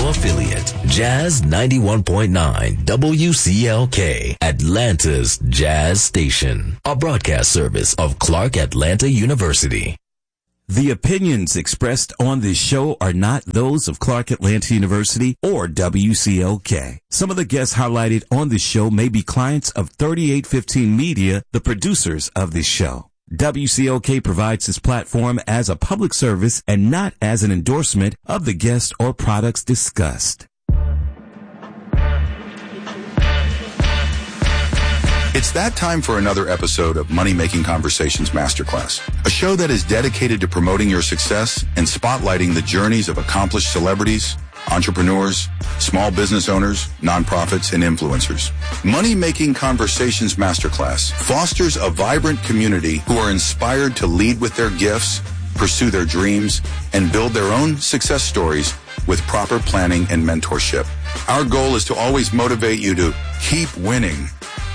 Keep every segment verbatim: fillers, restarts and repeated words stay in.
radio affiliate, Jazz ninety-one point nine W C L K, Atlanta's Jazz Station, a broadcast service of Clark Atlanta University. The opinions expressed on this show are not those of Clark Atlanta University or W C L K. Some of the guests highlighted on this show may be clients of thirty-eight fifteen Media, the producers of this show. W C L K provides this platform as a public service and not as an endorsement of the guest or products discussed. It's that time for another episode of Money Making Conversations Masterclass, a show that is dedicated to promoting your success and spotlighting the journeys of accomplished celebrities, entrepreneurs, small business owners, nonprofits, and influencers. Money Making Conversations Masterclass fosters a vibrant community who are inspired to lead with their gifts, pursue their dreams, and build their own success stories with proper planning and mentorship. Our goal is to always motivate you to keep winning.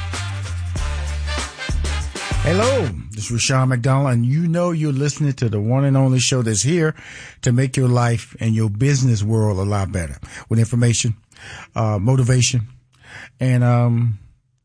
Hello, this is Rushion McDonald, and you know you're listening to the one and only show that's here to make your life and your business world a lot better with information, uh, motivation, and, um,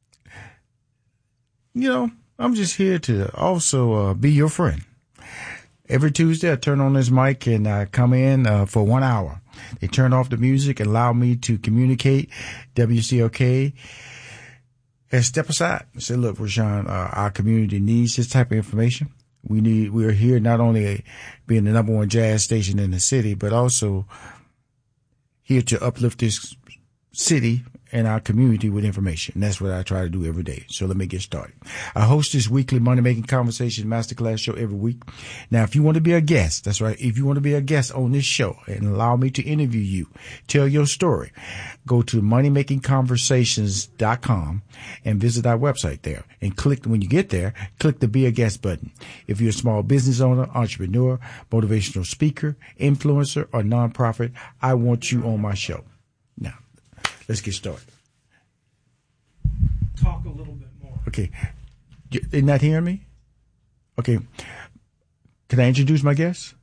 you know, I'm just here to also uh, be your friend. Every Tuesday, I turn on this mic and I come in uh, for one hour. They turn off the music and allow me to communicate. W C L K and step aside and say, look, Rushion, uh, our community needs this type of information. We need, we're here not only being the number one jazz station in the city, but also here to uplift this city and our community with information. And that's what I try to do every day. So let me get started. I host this weekly Money Making Conversation Masterclass show every week. Now, if you want to be a guest, that's right. If you want to be a guest on this show and allow me to interview you, tell your story, go to money making conversations dot com and visit our website there. And click, when you get there, click the Be a Guest button. If you're a small business owner, entrepreneur, motivational speaker, influencer, or nonprofit, I want you on my show. Now, let's get started. Talk a little bit more. Okay. They're not hearing me? Okay. Can I introduce my guest?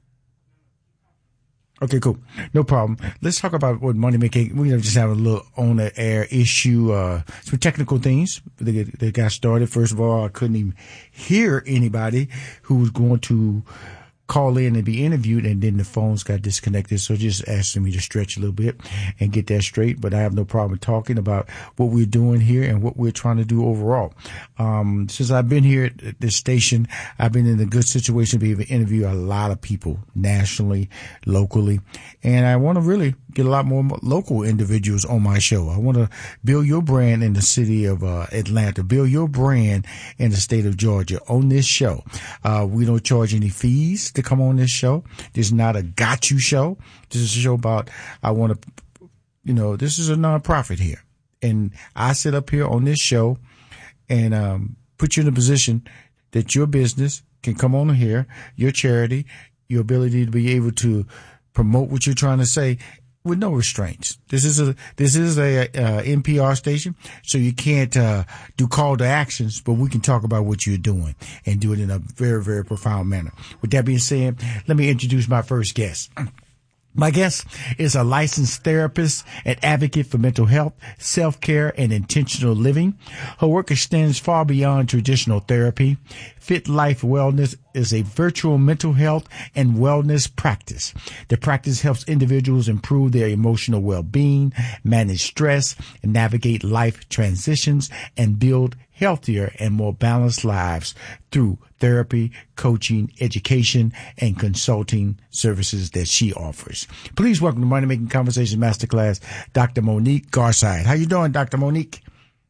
Okay, cool. No problem. Let's talk about what money making. We're gonna just have a little on the air issue, uh, some technical things that, that got started. First of all, I couldn't even hear anybody who was going to call in and be interviewed, and then the phones got disconnected. So just asking me to stretch a little bit and get that straight. But I have no problem talking about what we're doing here and what we're trying to do overall. Um, since I've been here at this station, I've been in a good situation to be able to interview a lot of people nationally, locally, and I want to really get a lot more local individuals on my show. I want to build your brand in the city of uh, Atlanta, build your brand in the state of Georgia on this show. Uh, we don't charge any fees to come on this show. This is not a got you show. This is a show about, I want to, you know, this is a nonprofit here. And I sit up here on this show and um, put you in a position that your business can come on here, your charity, your ability to be able to promote what you're trying to say with no restraints. This is a this is a, uh N P R station, so you can't uh do call to actions, but we can talk about what you're doing and do it in a very, very profound manner. With that being said, let me introduce my first guest. My guest is a licensed therapist and advocate for mental health, self-care, and intentional living. Her work extends far beyond traditional therapy. Fit Life Wellness is a virtual mental health and wellness practice. The practice helps individuals improve their emotional well-being, manage stress, and navigate life transitions and build healthier and more balanced lives through therapy, coaching, education, and consulting services that she offers. Please welcome to Money Making Conversations Masterclass, Doctor Monique Garside. How you doing, Doctor Monique?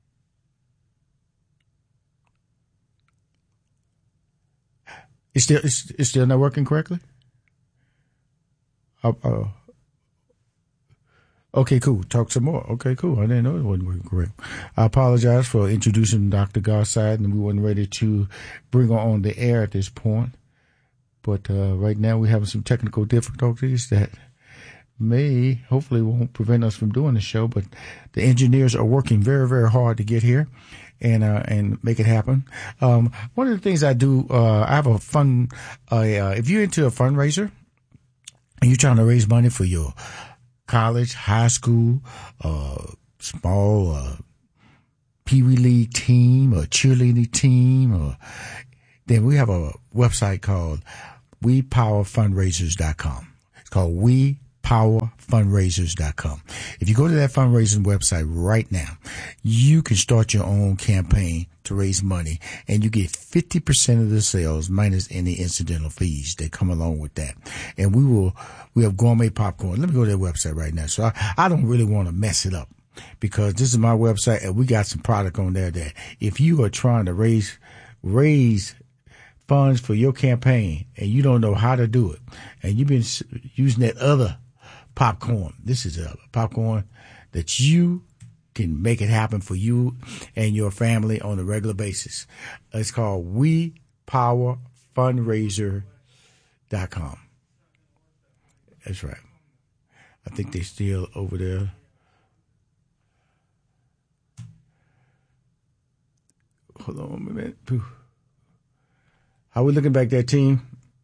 It's still, it's, it's still not working correctly? Uh, uh, okay, cool. Talk some more. Okay, cool. I didn't know it wasn't working correct. I apologize for introducing Doctor Garside, and we weren't ready to bring her on the air at this point. But uh, right now we're having some technical difficulties that may, hopefully won't prevent us from doing the show, but the engineers are working very, very hard to get here and uh, and make it happen. Um, one of the things I do, uh, I have a fun, uh, uh, if you're into a fundraiser and you're trying to raise money for your college, high school, uh, small, uh, Pee Wee League team or cheerleading team, or then we have a website called we power fundraisers dot com. It's called we power fundraisers dot com. If you go to that fundraising website right now, you can start your own campaign to raise money, and you get fifty percent of the sales minus any incidental fees that come along with that. And we will, we have gourmet popcorn. Let me go to that website right now. So I, I don't really want to mess it up, because this is my website and we got some product on there that if you are trying to raise, raise funds for your campaign and you don't know how to do it, and you've been using that other popcorn, this is a popcorn that you can make it happen for you and your family on a regular basis. It's called we power fundraiser dot com. That's right. I think they're still over there. Hold on a minute. How we looking back there, team?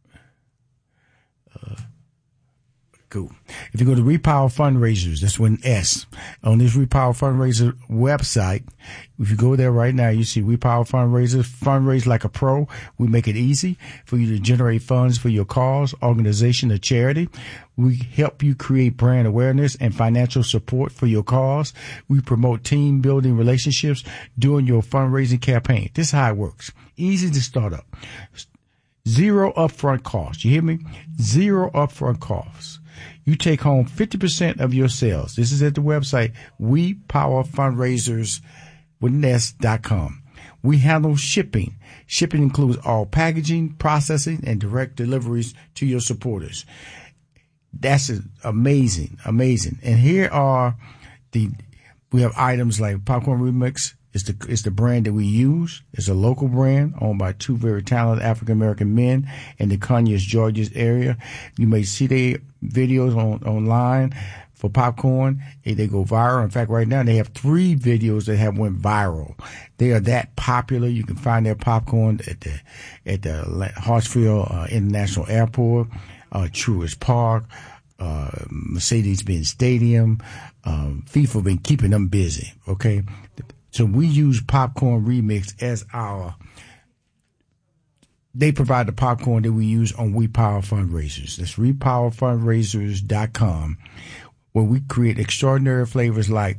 Uh, cool. If you go to Repower Fundraisers, that's with an S. On this Repower Fundraiser website, if you go there right now, you see Repower Fundraisers, fundraise like a pro. We make it easy for you to generate funds for your cause, organization, or charity. We help you create brand awareness and financial support for your cause. We promote team building relationships during your fundraising campaign. This is how it works. Easy to start up. Zero upfront costs. You hear me? Zero upfront costs. You take home fifty percent of your sales. This is at the website we power fundraisers dot com. We handle shipping. Shipping includes all packaging, processing, and direct deliveries to your supporters. That's amazing, amazing. And here are the, we have items like Popcorn Remix. It's the, it's the brand that we use. It's a local brand owned by two very talented African-American men in the Conyers, Georgia area. You may see their videos on, online for popcorn. They go viral. In fact, right now they have three videos that have went viral. They are that popular. You can find their popcorn at the, at the Hartsfield uh, International Airport, uh, Truist Park, uh, Mercedes-Benz Stadium. Um, FIFA been keeping them busy. Okay. So we use Popcorn Remix as our, they provide the popcorn that we use on We Power Fundraisers. That's we power fundraisers dot com, where we create extraordinary flavors like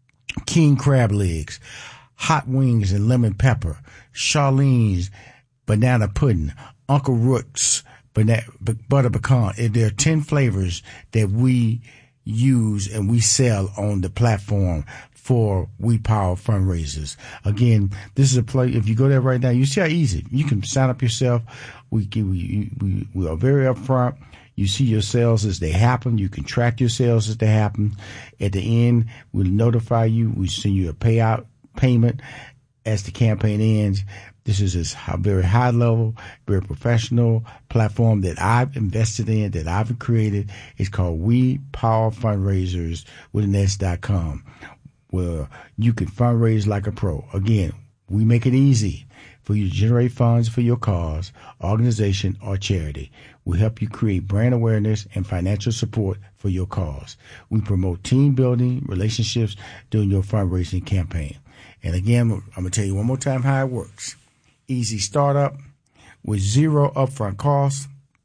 king crab legs, hot wings and lemon pepper, Charlene's banana pudding, Uncle Rook's banana, butter pecan. There are ten flavors that we use and we sell on the platform for We Power Fundraisers. Again, this is a play. If you go there right now, you see how easy you can sign up yourself. We we we, we are very upfront. You see your sales as they happen. You can track your sales as they happen. At the end, we'll notify you. We send you a payout payment as the campaign ends. This is a very high level, very professional platform that I've invested in, that I've created. It's called We Power Fundraisers with an S dot com, where you can fundraise like a pro. Again, we make it easy for you to generate funds for your cause, organization, or charity. We help you create brand awareness and financial support for your cause. We promote team building, relationships during your fundraising campaign. And again, I'm going to tell you one more time how it works. Easy startup with zero upfront costs.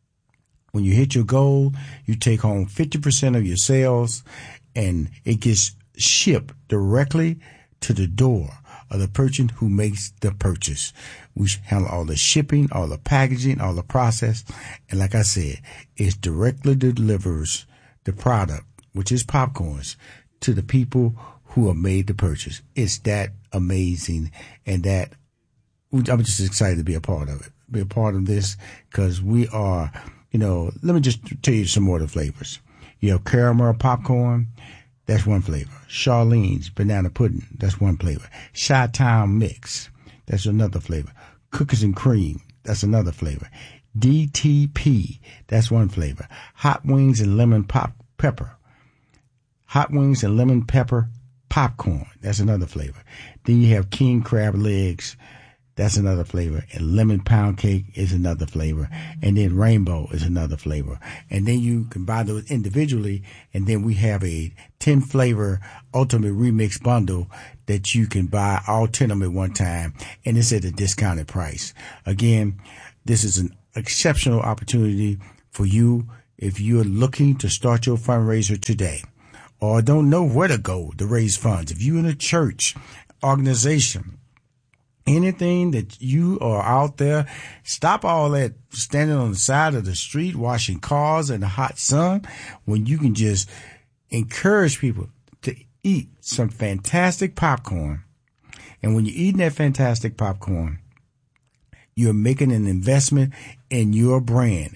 When you hit your goal, you take home fifty percent of your sales, and it gets shipped directly to the door of the person who makes the purchase. We handle all the shipping, all the packaging, all the process. And like I said, it directly delivers the product, which is popcorns, to the people who have made the purchase. It's that amazing, and that I'm just excited to be a part of it, be a part of this, because we are, you know, let me just tell you some more of the flavors. You have caramel popcorn. That's one flavor. Charlene's banana pudding. That's one flavor. Chi-Town mix. That's another flavor. Cookies and cream. That's another flavor. D T P. That's one flavor. Hot wings and lemon pop pepper. Hot wings and lemon pepper popcorn. That's another flavor. Then you have king crab legs. That's another flavor. And lemon pound cake is another flavor. And then rainbow is another flavor. And then you can buy those individually. And then we have a ten flavor ultimate remix bundle that you can buy all ten of them at one time. And it's at a discounted price. Again, this is an exceptional opportunity for you if you're looking to start your fundraiser today or don't know where to go to raise funds. If you're in a church, organization, anything that you are out there, stop all that standing on the side of the street, washing cars in the hot sun, when you can just encourage people to eat some fantastic popcorn. And when you're eating that fantastic popcorn, you're making an investment in your brand.